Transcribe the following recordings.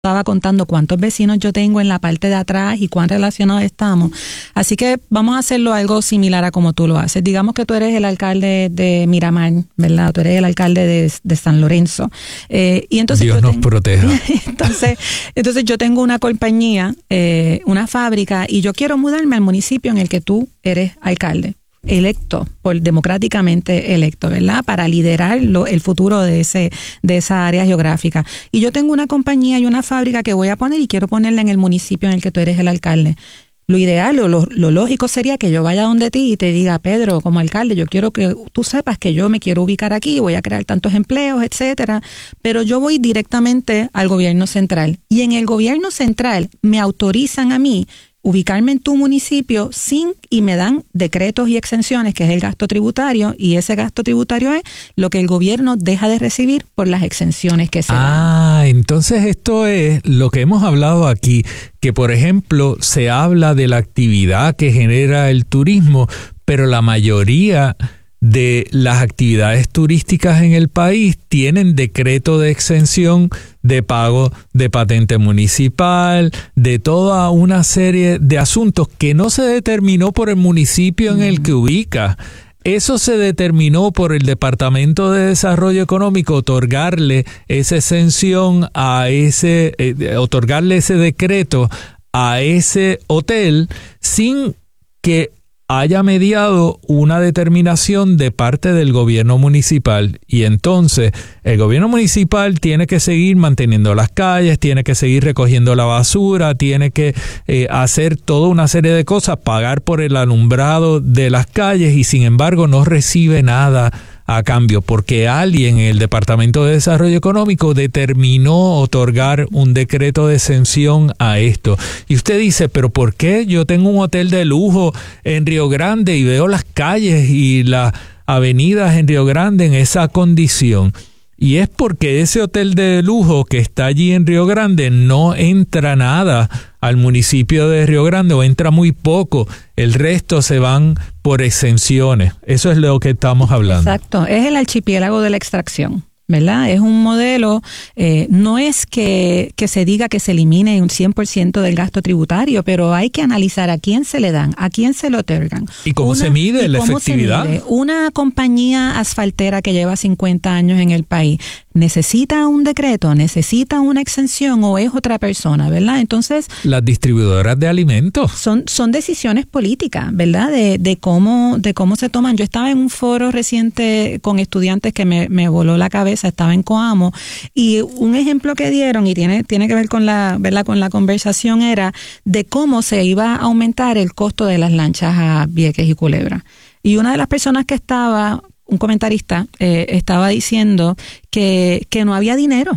estaba contando cuántos vecinos yo tengo en la parte de atrás y cuán relacionados estamos. Así que vamos a hacerlo algo similar a como tú lo haces. Digamos que tú eres el alcalde de Miramar, ¿verdad? Tú eres el alcalde de San Lorenzo. Y entonces Dios nos proteja. Entonces yo tengo una compañía, una fábrica, y yo quiero mudarme al municipio en el que tú eres alcalde. Electo, democráticamente electo, ¿verdad? Para liderar el futuro de esa área geográfica. Y yo tengo una compañía y una fábrica que voy a poner y quiero ponerla en el municipio en el que tú eres el alcalde. Lo ideal o lo lógico sería que yo vaya donde ti y te diga, Pedro, como alcalde, yo quiero que tú sepas que yo me quiero ubicar aquí, voy a crear tantos empleos, etcétera. Pero yo voy directamente al gobierno central. Y en el gobierno central me autorizan a mí ubicarme en tu municipio y me dan decretos y exenciones, que es el gasto tributario, y ese gasto tributario es lo que el gobierno deja de recibir por las exenciones que se dan. Entonces esto es lo que hemos hablado aquí, que por ejemplo se habla de la actividad que genera el turismo, pero la mayoría de las actividades turísticas en el país tienen decreto de exención de pago de patente municipal, de toda una serie de asuntos que no se determinó por el municipio en el que ubica. Eso se determinó por el Departamento de Desarrollo Económico, otorgarle esa exención otorgarle ese decreto a ese hotel sin que haya mediado una determinación de parte del gobierno municipal. Y entonces el gobierno municipal tiene que seguir manteniendo las calles, tiene que seguir recogiendo la basura, tiene que hacer toda una serie de cosas, pagar por el alumbrado de las calles, y sin embargo no recibe nada a cambio, porque alguien en el Departamento de Desarrollo Económico determinó otorgar un decreto de exención a esto. Y usted dice, pero ¿por qué yo tengo un hotel de lujo en Río Grande y veo las calles y las avenidas en Río Grande en esa condición? Y es porque ese hotel de lujo que está allí en Río Grande no entra nada al municipio de Río Grande, o entra muy poco. El resto se van por exenciones. Eso es lo que estamos hablando. Exacto. Es el archipiélago de la extracción, ¿verdad? Es un modelo, no es que se diga que se elimine un 100% del gasto tributario, pero hay que analizar a quién se le dan, a quién se le otorgan. ¿Y cómo se mide la efectividad? Una compañía asfaltera que lleva 50 años en el país, ¿necesita un decreto, necesita una exención, o es otra persona, verdad? Entonces, las distribuidoras de alimentos son decisiones políticas, ¿verdad? De cómo se toman. Yo estaba en un foro reciente con estudiantes que me voló la cabeza. Estaba en Coamo, y un ejemplo que dieron, y tiene que ver con la conversación, era de cómo se iba a aumentar el costo de las lanchas a Vieques y Culebra. Y una de las personas que estaba, un comentarista, estaba diciendo que no había dinero,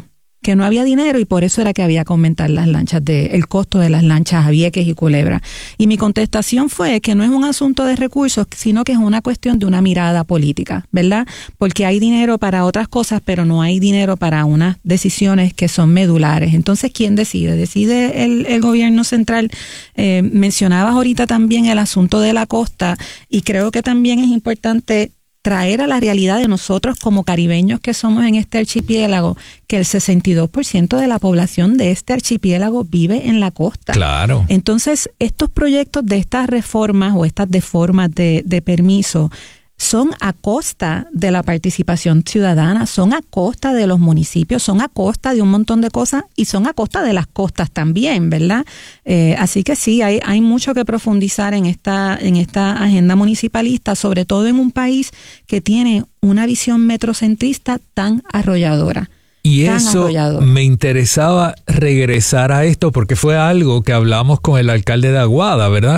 y por eso era que había que aumentar el costo de las lanchas a Vieques y Culebra. Y mi contestación fue que no es un asunto de recursos, sino que es una cuestión de una mirada política, ¿verdad? Porque hay dinero para otras cosas, pero no hay dinero para unas decisiones que son medulares. Entonces, ¿quién decide? Decide el gobierno central. Mencionabas ahorita también el asunto de la costa, y creo que también es importante traer a la realidad de nosotros como caribeños que somos en este archipiélago, que el 62% de la población de este archipiélago vive en la costa. Claro. Entonces, estos proyectos de estas reformas o estas deformas de permiso son a costa de la participación ciudadana, son a costa de los municipios, son a costa de un montón de cosas, y son a costa de las costas también, ¿verdad? Así que sí, hay mucho que profundizar en esta agenda municipalista, sobre todo en un país que tiene una visión metrocentrista tan arrolladora. Y eso me interesaba regresar a esto, porque fue algo que hablamos con el alcalde de Aguada, ¿verdad?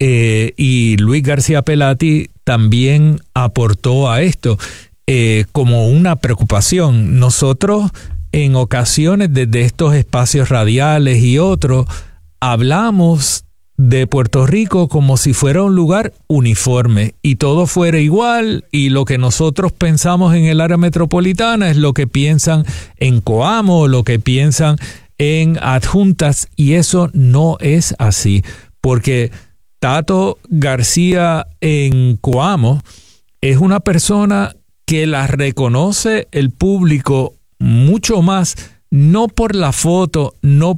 Y Luis García Pelati también aportó a esto como una preocupación. Nosotros en ocasiones desde estos espacios radiales y otros hablamos de Puerto Rico como si fuera un lugar uniforme y todo fuera igual, y lo que nosotros pensamos en el área metropolitana es lo que piensan en Coamo, lo que piensan en Adjuntas, y eso no es así, porque Tato García en Coamo es una persona que la reconoce el público mucho más no por la foto, no